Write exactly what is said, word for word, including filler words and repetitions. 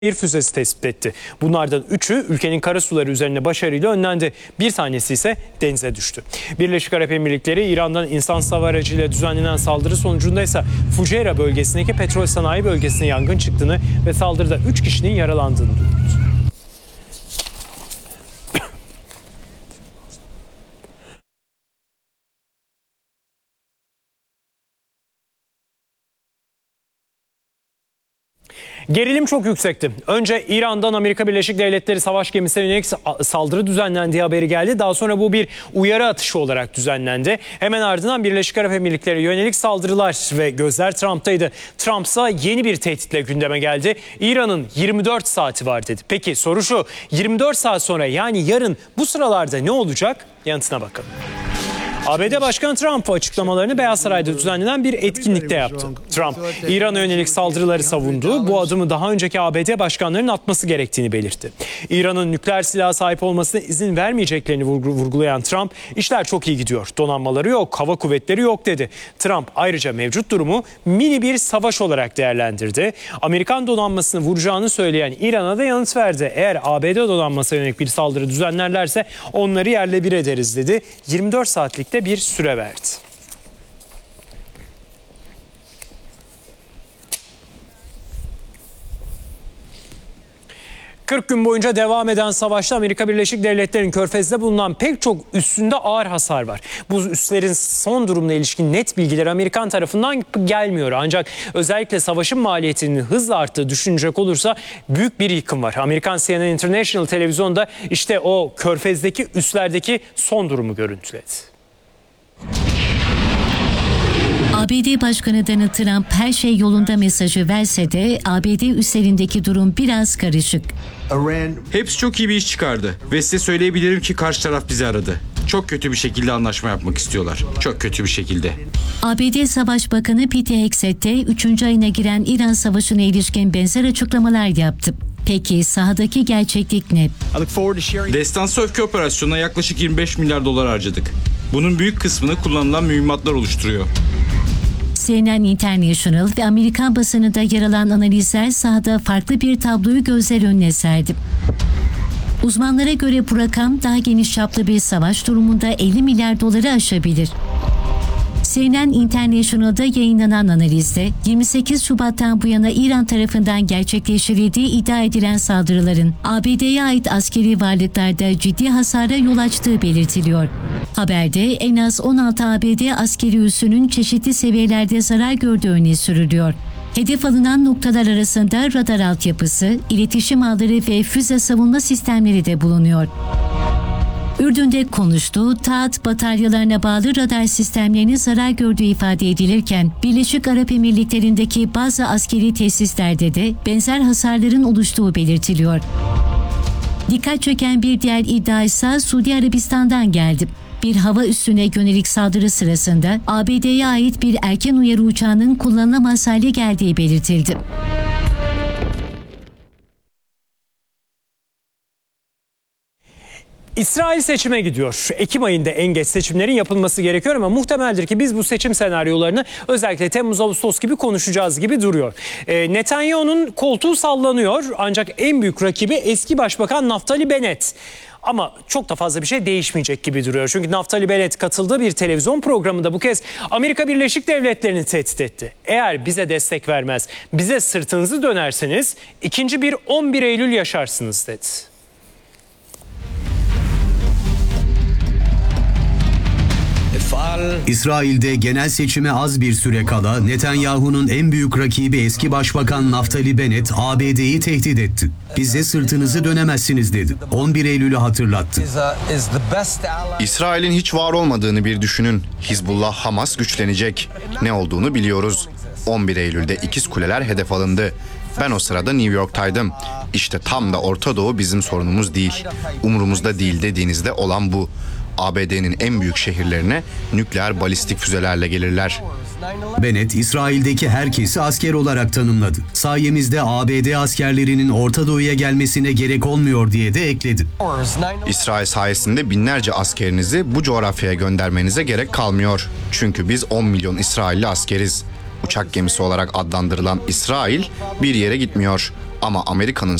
bir füzesi tespit etti. Bunlardan üçü ülkenin karasuları üzerine başarıyla önlendi. Bir tanesi ise denize düştü. Birleşik Arap Emirlikleri İran'dan insansız hava aracıyla düzenlenen saldırı sonucunda ise Fujairah bölgesindeki petrol sanayi bölgesine yangın çıktığını ve saldırıda üç kişinin yaralandığını duyurdu. Gerilim çok yüksekti. Önce İran'dan Amerika Birleşik Devletleri savaş gemisine yönelik saldırı düzenlendiği haberi geldi. Daha sonra bu bir uyarı atışı olarak düzenlendi. Hemen ardından Birleşik Arap Emirlikleri yönelik saldırılar ve gözler Trump'taydı. Trump ise yeni bir tehditle gündeme geldi. İran'ın yirmi dört saati var dedi. Peki soru şu, yirmi dört saat sonra yani yarın bu sıralarda ne olacak? Yanıtına bakalım. A B D Başkanı Trump açıklamalarını Beyaz Saray'da düzenlenen bir etkinlikte yaptı. Trump, İran'a yönelik saldırıları savundu. Bu adımı daha önceki A B D başkanlarının atması gerektiğini belirtti. İran'ın nükleer silaha sahip olmasına izin vermeyeceklerini vurgulayan Trump, işler çok iyi gidiyor. Donanmaları yok, hava kuvvetleri yok dedi. Trump ayrıca mevcut durumu mini bir savaş olarak değerlendirdi. Amerikan donanmasını vuracağını söyleyen İran'a da yanıt verdi. Eğer A B D donanmasına yönelik bir saldırı düzenlerlerse onları yerle bir ederiz dedi. yirmi dört saatlik de bir süre verdi. kırk gün boyunca devam eden savaşta Amerika Birleşik Devletleri'nin Körfez'de bulunan pek çok üssünde ağır hasar var. Bu üslerin son durumuna ilişkin net bilgiler Amerikan tarafından gelmiyor. Ancak özellikle savaşın maliyetinin hızla arttığı düşünecek olursa büyük bir yıkım var. Amerikan C N N International televizyonda işte o Körfez'deki üslerdeki son durumu görüntüledi. A B D Başkanı Donald Trump her şey yolunda mesajı verse de A B D üslerindeki durum biraz karışık. Hepsi çok iyi bir iş çıkardı ve size söyleyebilirim ki karşı taraf bizi aradı. Çok kötü bir şekilde anlaşma yapmak istiyorlar. Çok kötü bir şekilde. A B D Savaş Bakanı Pete Hegseth de üçüncü ayına giren İran Savaşı'na ilişkin benzer açıklamalar yaptı. Peki sahadaki gerçeklik ne? Destansı öfke operasyonuna yaklaşık yirmi beş milyar dolar harcadık. Bunun büyük kısmını kullanılan mühimmatlar oluşturuyor. C N N International ve Amerikan basınında yer alan analizler sahada farklı bir tabloyu gözler önüne serdi. Uzmanlara göre bu rakam daha geniş çaplı bir savaş durumunda elli milyar doları aşabilir. C N N International'da yayınlanan analizde yirmi sekiz Şubat'tan bu yana İran tarafından gerçekleştirildiği iddia edilen saldırıların A B D'ye ait askeri varlıklarda ciddi hasara yol açtığı belirtiliyor. Haberde en az on altı A B D askeri üssünün çeşitli seviyelerde zarar gördüğü öne sürülüyor. Hedef alınan noktalar arasında radar altyapısı, iletişim ağları ve füze savunma sistemleri de bulunuyor. Ürdün'de konuştuğu Taat bataryalarına bağlı radar sistemlerinin zarar gördüğü ifade edilirken Birleşik Arap Emirlikleri'ndeki bazı askeri tesislerde de benzer hasarların oluştuğu belirtiliyor. Dikkat çeken bir diğer iddia ise Suudi Arabistan'dan geldi. Bir hava üssüne yönelik saldırı sırasında A B D'ye ait bir erken uyarı uçağının kullanılamaz hale geldiği belirtildi. İsrail seçime gidiyor. Ekim ayında en geç seçimlerin yapılması gerekiyor ama muhtemeldir ki biz bu seçim senaryolarını özellikle Temmuz-Ağustos gibi konuşacağız gibi duruyor. E, Netanyahu'nun koltuğu sallanıyor ancak en büyük rakibi eski Başbakan Naftali Bennett. Ama çok da fazla bir şey değişmeyecek gibi duruyor. Çünkü Naftali Bennett katıldığı bir televizyon programında bu kez Amerika Birleşik Devletleri'ni tehdit etti. Eğer bize destek vermez, bize sırtınızı dönerseniz ikinci bir on bir Eylül yaşarsınız dedi. İsrail'de genel seçime az bir süre kala Netanyahu'nun en büyük rakibi eski Başbakan Naftali Bennett A B D'yi tehdit etti. Bize sırtınızı dönemezsiniz dedi. on bir Eylül'ü hatırlattı. İsrail'in hiç var olmadığını bir düşünün. Hizbullah, Hamas güçlenecek. Ne olduğunu biliyoruz. on bir Eylül'de İkiz Kuleler hedef alındı. Ben o sırada New York'taydım. İşte tam da Orta Doğu bizim sorunumuz değil. Umurumuzda değil dediğinizde olan bu. A B D'nin en büyük şehirlerine nükleer balistik füzelerle gelirler. Bennett, İsrail'deki herkesi asker olarak tanımladı. Sayemizde A B D askerlerinin Orta Doğu'ya gelmesine gerek olmuyor diye de ekledi. İsrail sayesinde binlerce askerinizi bu coğrafyaya göndermenize gerek kalmıyor. Çünkü biz on milyon İsrailli askeriz. Uçak gemisi olarak adlandırılan İsrail bir yere gitmiyor. Ama Amerika'nın